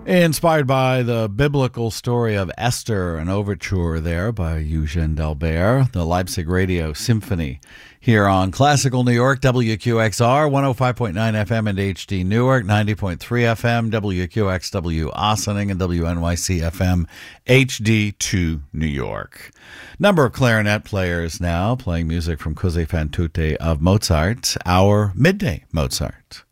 Inspired by the biblical story of Esther, an overture there by Eugene Delbert, the Leipzig Radio Symphony, here on Classical New York, WQXR, 105.9 FM and HD Newark, 90.3 FM, WQXW Ossining, and WNYC FM HD2 New York. Number of clarinet players now playing music from Cose fan tutte of Mozart, our midday Mozart.